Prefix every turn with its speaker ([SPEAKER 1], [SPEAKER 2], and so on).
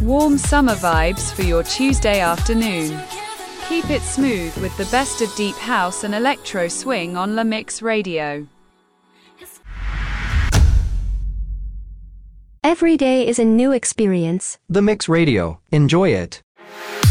[SPEAKER 1] Warm summer vibes for your Tuesday afternoon. Keep it smooth with the best of deep house and electro swing on La Mix Radio.
[SPEAKER 2] Every day is a new experience.
[SPEAKER 3] The Mix Radio. Enjoy it.